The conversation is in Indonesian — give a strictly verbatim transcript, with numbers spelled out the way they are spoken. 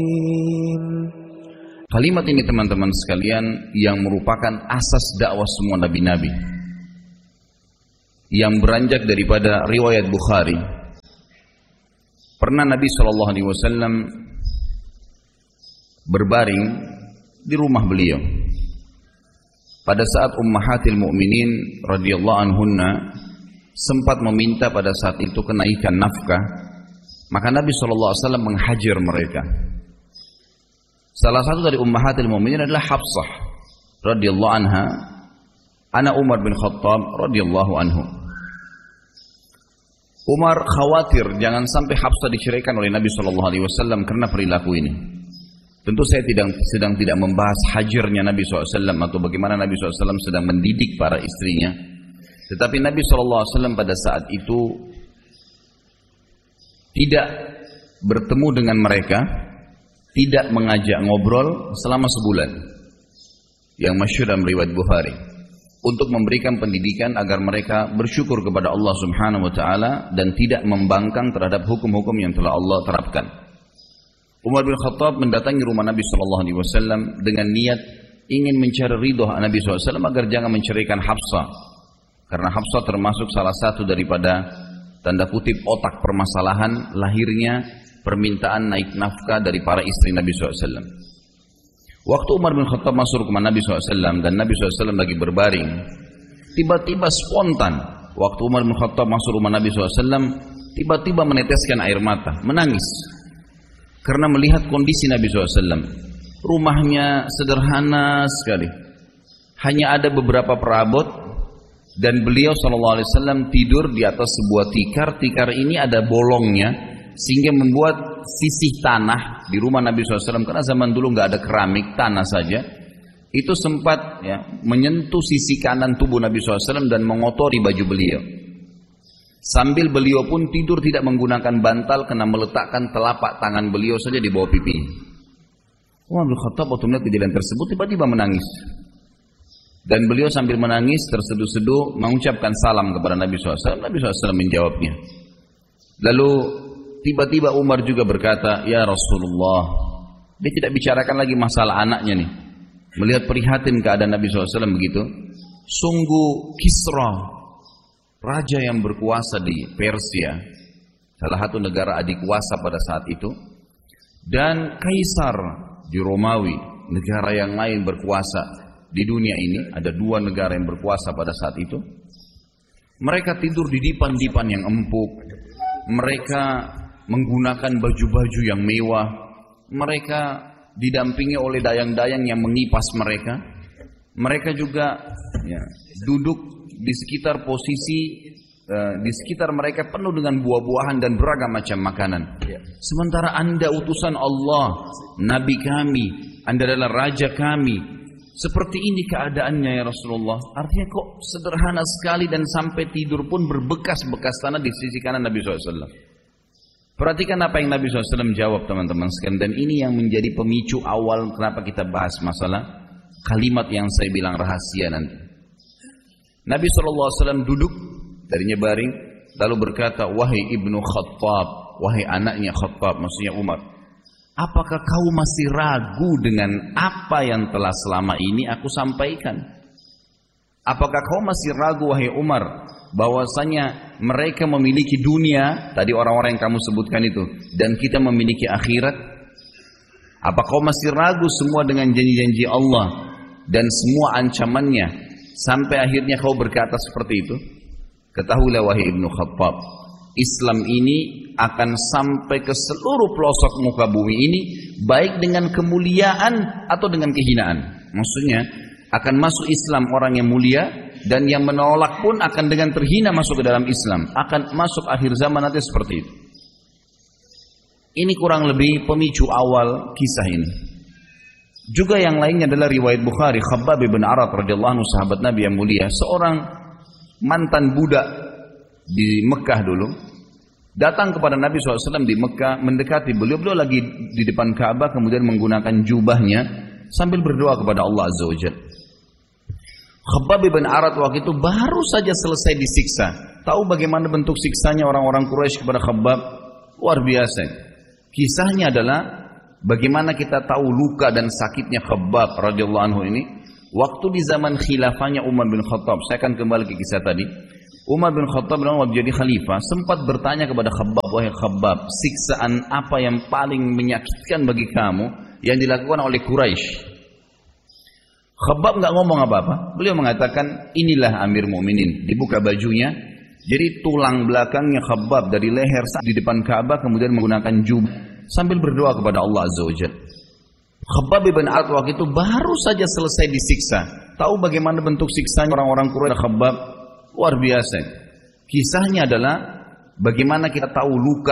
Kalimat ini teman-teman sekalian yang merupakan asas dakwah semua nabi-nabi, yang beranjak daripada riwayat Bukhari. Pernah Nabi shallallahu alaihi wasallam berbaring di rumah beliau. Pada saat ummahatil mu'minin radhiyallahu anhunna sempat meminta pada saat itu kenaikan nafkah, maka Nabi shallallahu alaihi wasallam menghajar mereka. Salah satu dari ummahatil mu'minin adalah Hafsah radhiyallahu anha, anak Umar bin Khattab radhiyallahu anhu. Umar khawatir jangan sampai Hafsah diceraikan oleh Nabi shallallahu alaihi wasallam karena perilaku ini. Tentu saya tidak, sedang tidak membahas hajarnya Nabi shallallahu alaihi wasallam atau bagaimana Nabi shallallahu alaihi wasallam sedang mendidik para istrinya. Tetapi Nabi shallallahu alaihi wasallam pada saat itu tidak bertemu dengan mereka, tidak mengajak ngobrol selama sebulan, yang masyhur dalam riwayat Bukhari, untuk memberikan pendidikan agar mereka bersyukur kepada Allah Subhanahu wa taala dan tidak membangkang terhadap hukum-hukum yang telah Allah terapkan. Umar bin Khattab mendatangi rumah Nabi shallallahu alaihi wasallam dengan niat ingin mencari ridho Nabi shallallahu alaihi wasallam agar jangan menceraikan Hafsah, karena Hafsah termasuk salah satu daripada tanda kutip otak permasalahan lahirnya permintaan naik nafkah dari para istri Nabi shallallahu alaihi wasallam. Waktu Umar bin Khattab masuk ke rumah Nabi shallallahu alaihi wasallam dan Nabi shallallahu alaihi wasallam lagi berbaring, tiba-tiba spontan waktu Umar bin Khattab masuk rumah Nabi shallallahu alaihi wasallam, tiba-tiba meneteskan air mata, menangis karena melihat kondisi Nabi shallallahu alaihi wasallam. Rumahnya sederhana sekali, hanya ada beberapa perabot, dan beliau shallallahu alaihi wasallam tidur di atas sebuah tikar. Tikar ini ada bolongnya, sehingga membuat sisih tanah di rumah Nabi shallallahu alaihi wasallam, karena zaman dulu nggak ada keramik, tanah saja, itu sempat ya, menyentuh sisi kanan tubuh Nabi shallallahu alaihi wasallam dan mengotori baju beliau. Sambil beliau pun tidur tidak menggunakan bantal, karena meletakkan telapak tangan beliau saja di bawah pipinya. Umar bin Khattab waktu melihat kejadian tersebut tiba-tiba menangis, dan beliau sambil menangis terseduh-seduh mengucapkan salam kepada Nabi shallallahu alaihi wasallam. Nabi shallallahu alaihi wasallam menjawabnya. Lalu tiba-tiba Umar juga berkata, "Ya Rasulullah." Dia tidak bicarakan lagi masalah anaknya nih. Melihat prihatin keadaan Nabi shallallahu alaihi wasallam begitu, sungguh Kisra, raja yang berkuasa di Persia, salah satu negara adikuasa pada saat itu, dan Kaisar di Romawi, negara yang lain berkuasa di dunia ini, ada dua negara yang berkuasa pada saat itu. Mereka tidur di dipan-dipan yang empuk, mereka menggunakan baju-baju yang mewah, mereka didampingi oleh dayang-dayang yang mengipas mereka. Mereka juga ya, duduk di sekitar posisi uh, di sekitar mereka penuh dengan buah-buahan dan beragam macam makanan. Sementara Anda utusan Allah, Nabi kami, Anda adalah raja kami, seperti ini keadaannya ya Rasulullah. Artinya kok sederhana sekali, dan sampai tidur pun berbekas-bekas tanah di sisi kanan Nabi shallallahu alaihi wasallam. Perhatikan apa yang Nabi shallallahu alaihi wasallam jawab teman-teman sekalian, dan ini yang menjadi pemicu awal kenapa kita bahas masalah kalimat yang saya bilang rahasia nanti. Nabi shallallahu alaihi wasallam duduk darinya baring, lalu berkata, "Wahai ibnu Khattab, wahai anaknya Khattab," maksudnya Umar, "apakah kau masih ragu dengan apa yang telah selama ini aku sampaikan? Apakah kau masih ragu wahai Umar, bahwasanya mereka memiliki dunia, tadi orang-orang yang kamu sebutkan itu, dan kita memiliki akhirat? Apa kau masih ragu semua dengan janji-janji Allah dan semua ancamannya, sampai akhirnya kau berkata seperti itu? Ketahuilah wahai ibnu Khattab, Islam ini akan sampai ke seluruh pelosok muka bumi ini, baik dengan kemuliaan atau dengan kehinaan." Maksudnya akan masuk Islam orang yang mulia, dan yang menolak pun akan dengan terhina masuk ke dalam Islam. Akan masuk akhir zaman nanti seperti itu. Ini kurang lebih pemicu awal kisah ini. Juga yang lainnya adalah riwayat Bukhari, Khabbab bin Arat radhiyallahu anhu, sahabat Nabi yang mulia, seorang mantan budak di Mekah dulu, datang kepada Nabi shallallahu alaihi wasallam di Mekah, mendekati beliau. Beliau lagi di depan Ka'bah, kemudian menggunakan jubahnya sambil berdoa kepada Allah Azza wa Jalla. Khabbab bin Arat waktu itu baru saja selesai disiksa. Tahu bagaimana bentuk siksanya orang-orang Quraisy kepada Khabbab? Luar biasa. Kisahnya adalah bagaimana kita tahu luka dan sakitnya Khabbab radhiyallahu anhu ini? Waktu di zaman khilafahnya Umar bin Khattab, saya akan kembali ke kisah tadi. Umar bin Khattab waktu jadi khalifah sempat bertanya kepada Khabbab, wahai Khabbab, siksaan apa yang paling menyakitkan bagi kamu yang dilakukan oleh Quraisy? Khabbab nggak ngomong apa-apa. Beliau mengatakan, inilah Amir Mu'minin. Dibuka bajunya, jadi tulang belakangnya Khabbab dari leher di depan Ka'bah, kemudian menggunakan jubah sambil berdoa kepada Allah Azza wa Jalla. Khabbab ibn Al-Arad itu baru saja selesai disiksa. Tahu bagaimana bentuk siksanya orang-orang Quraisy Khabbab? Luar biasa. Kisahnya adalah bagaimana kita tahu luka